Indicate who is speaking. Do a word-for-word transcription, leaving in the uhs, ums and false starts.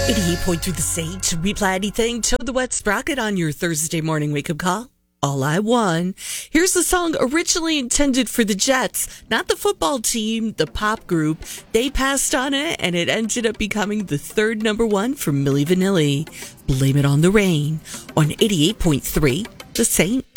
Speaker 1: eighty-eight point three The Sage. Reply anything. Toe the Wet Sprocket on your Thursday morning wake-up call. All I Want. Here's the song originally intended for the Jets, not the football team, the pop group. They passed on it, and it ended up becoming the third number one for Milli Vanilli. Blame It on the Rain on eighty-eight point three The Saint.